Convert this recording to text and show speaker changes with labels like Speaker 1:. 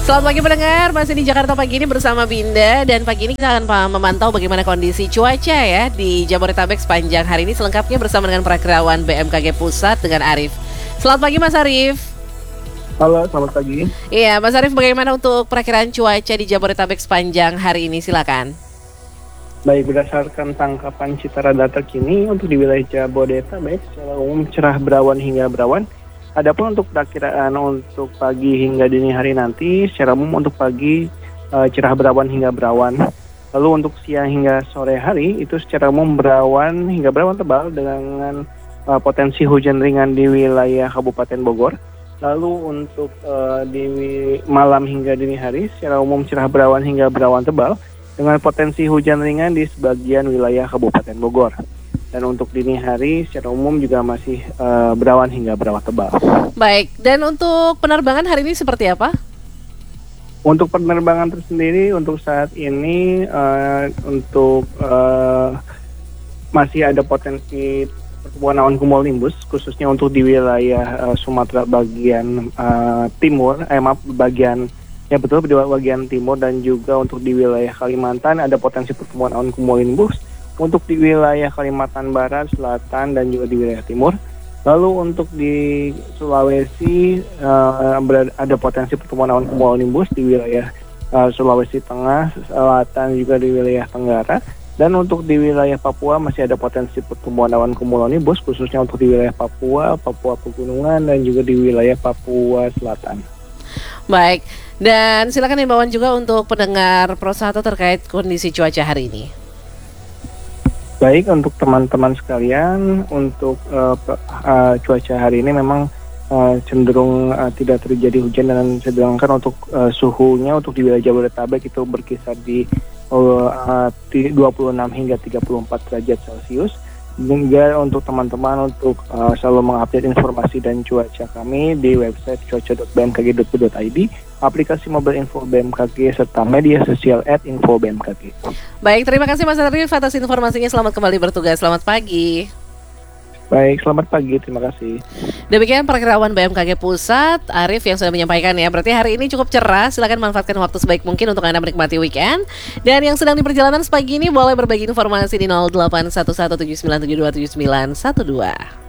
Speaker 1: Selamat pagi pendengar, masih di Jakarta pagi ini bersama Binda. Dan pagi ini kita akan memantau bagaimana kondisi cuaca ya di Jabodetabek sepanjang hari ini. Selengkapnya bersama dengan Perakirawan BMKG Pusat dengan Arif. Selamat pagi Mas Arif.
Speaker 2: Halo, selamat pagi.
Speaker 1: Iya Mas Arif, bagaimana untuk perakiraan cuaca di Jabodetabek sepanjang hari ini, silakan.
Speaker 2: Baik, berdasarkan tangkapan Citarada terkini untuk di wilayah Jabodetabek secara umum cerah berawan hingga berawan. Adapun untuk perakiraan untuk pagi hingga dini hari nanti, secara umum untuk pagi cerah berawan hingga berawan. Lalu untuk siang hingga sore hari itu secara umum berawan hingga berawan tebal dengan potensi hujan ringan di wilayah Kabupaten Bogor. Lalu untuk di malam hingga dini hari secara umum cerah berawan hingga berawan tebal dengan potensi hujan ringan di sebagian wilayah Kabupaten Bogor. Dan untuk dini hari secara umum juga masih berawan hingga berawan tebal.
Speaker 1: Baik, dan untuk penerbangan hari ini seperti apa?
Speaker 2: Untuk penerbangan tersendiri untuk saat ini masih ada potensi pertumbuhan awan cumulonimbus khususnya untuk di wilayah Sumatera bagian bagian timur, dan juga untuk di wilayah Kalimantan ada potensi pertumbuhan awan cumulonimbus. Untuk di wilayah Kalimantan Barat, Selatan, dan juga di wilayah Timur. Lalu untuk di Sulawesi ada potensi pertumbuhan awan cumulonimbus di wilayah Sulawesi Tengah, Selatan, juga di wilayah Tenggara. Dan untuk di wilayah Papua masih ada potensi pertumbuhan awan cumulonimbus khususnya untuk di wilayah Papua, Papua Pegunungan, dan juga di wilayah Papua Selatan.
Speaker 1: Baik, dan silakan himbauan juga untuk pendengar Pro 1 terkait kondisi cuaca hari ini.
Speaker 2: Baik, untuk teman-teman sekalian, untuk cuaca hari ini memang cenderung tidak terjadi hujan, dan sedangkan untuk suhunya untuk di wilayah Jabodetabek itu berkisar di 26 hingga 34 derajat Celcius. Hingga untuk teman-teman untuk selalu mengupdate informasi dan cuaca kami di website cuaca.bmkg.go.id, aplikasi mobile info BMKG, serta media sosial @info-bmkg.
Speaker 1: Baik, terima kasih Mas Arif atas informasinya. Selamat kembali bertugas. Selamat pagi.
Speaker 2: Baik, selamat pagi. Terima kasih.
Speaker 1: Demikian Perakirawan BMKG Pusat, Arif yang sudah menyampaikan ya. Berarti hari ini cukup cerah. Silakan manfaatkan waktu sebaik mungkin untuk Anda menikmati weekend. Dan yang sedang di perjalanan sepagi ini boleh berbagi informasi di 081179727912.